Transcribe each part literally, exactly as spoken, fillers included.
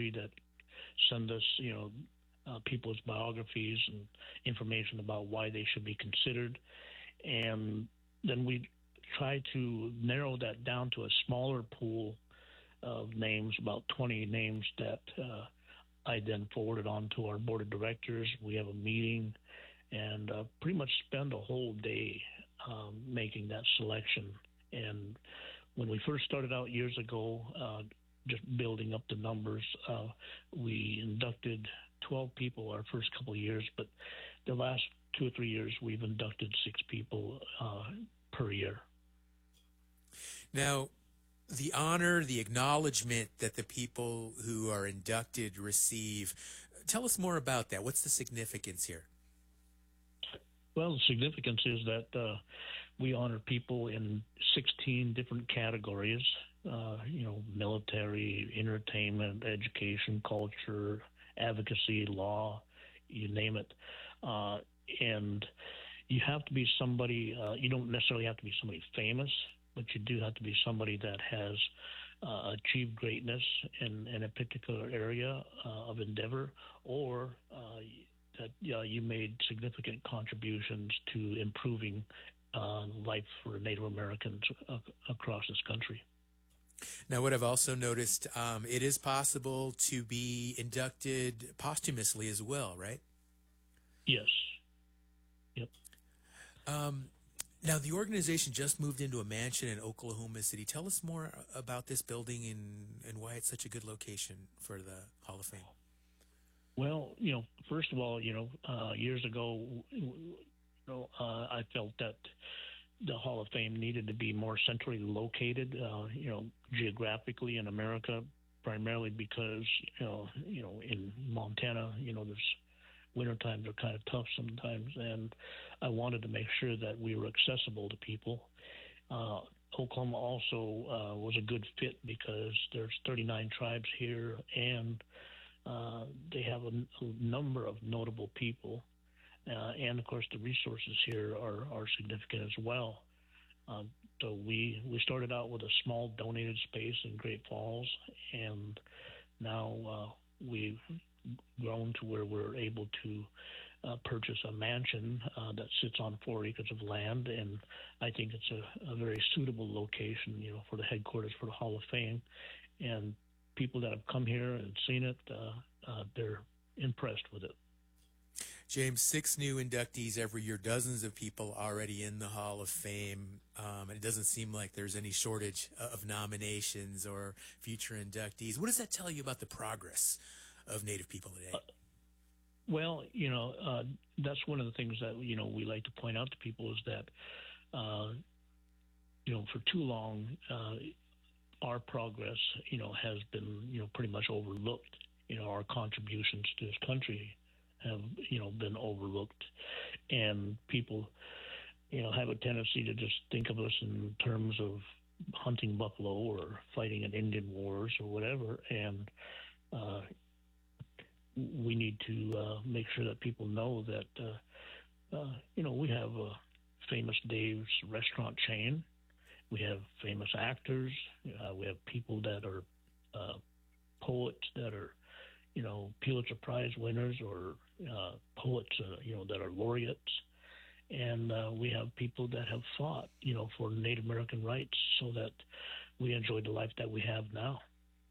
community that send us, you know, uh, people's biographies and information about why they should be considered. And then we try to narrow that down to a smaller pool of names, about twenty names that uh, I then forwarded on to our board of directors. We have a meeting and uh, pretty much spend a whole day um, making that selection. And when we first started out years ago, uh, just building up the numbers, uh, we inducted twelve people our first couple of years, but the last two or three years we've inducted six people uh, per year. Now, the honor, the acknowledgement that the people who are inducted receive, tell us more about that. What's the significance here? Well, the significance is that uh, we honor people in sixteen different categories, uh, you know, military, entertainment, education, culture, advocacy, law, you name it. Uh, and you have to be somebody, uh, you don't necessarily have to be somebody famous, but you do have to be somebody that has uh, achieved greatness in, in a particular area uh, of endeavor, or uh, that uh, you made significant contributions to improving uh, life for Native Americans uh, across this country. Now, what I've also noticed, um, it is possible to be inducted posthumously as well, right? Yes. Yep. Um, now, the organization just moved into a mansion in Oklahoma City. Tell us more about this building and, and why it's such a good location for the Hall of Fame. Well, you know, first of all, you know, uh, years ago, you know, uh, I felt that the Hall of Fame needed to be more centrally located, uh, you know, geographically in America, primarily because, you know, you know, in Montana, you know, there's winter times are kind of tough sometimes, and I wanted to make sure that we were accessible to people. Uh, Oklahoma also uh, was a good fit because there's thirty-nine tribes here, and uh, they have a, a number of notable people. Uh, and of course, the resources here are, are significant as well. Uh, so we we started out with a small donated space in Great Falls, and now uh, we've grown to where we're able to uh, purchase a mansion uh, that sits on four acres of land, and I think it's a, a very suitable location, you know, for the headquarters for the Hall of Fame. And people that have come here and seen it, uh, uh, they're impressed with it. James, six new inductees every year, dozens of people already in the Hall of Fame, um, and it doesn't seem like there's any shortage of nominations or future inductees. What does that tell you about the progress of Native people today? Uh, well, you know, uh, that's one of the things that, you know, we like to point out to people is that, uh, you know, for too long, uh, our progress, you know, has been, you know, pretty much overlooked. You know, our contributions to this country have, you know, been overlooked, and people, you know, have a tendency to just think of us in terms of hunting buffalo or fighting in Indian wars or whatever, and uh, we need to uh, make sure that people know that, uh, uh, you know, we have a famous Dave's restaurant chain, we have famous actors, uh, we have people that are uh, poets that are, you know, Pulitzer Prize winners or uh, poets, uh, you know, that are laureates. And uh, we have people that have fought, you know, for Native American rights so that we enjoy the life that we have now.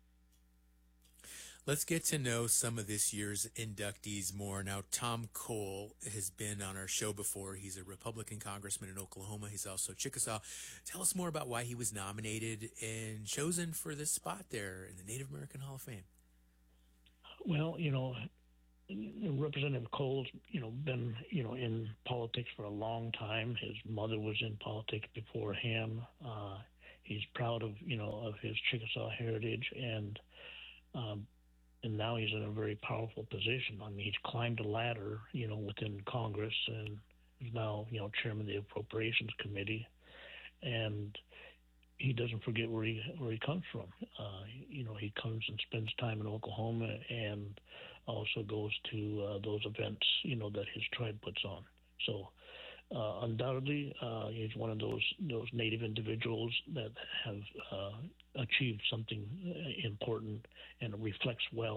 Let's get to know some of this year's inductees more. Now, Tom Cole has been on our show before. He's a Republican congressman in Oklahoma. He's also Chickasaw. Tell us more about why he was nominated and chosen for this spot there in the Native American Hall of Fame. Well, you know, Representative Cole's, you know, been, you know, in politics for a long time. His mother was in politics before him. Uh, he's proud of, you know, of his Chickasaw heritage, and um, and now he's in a very powerful position. I mean, he's climbed a ladder, you know, within Congress, and is now, you know, chairman of the Appropriations Committee, and he doesn't forget where he where he comes from. Uh, you know, he comes and spends time in Oklahoma, and also goes to uh, those events, you know, that his tribe puts on. So, uh, undoubtedly, uh, he's one of those those Native individuals that have uh, achieved something important, and it reflects well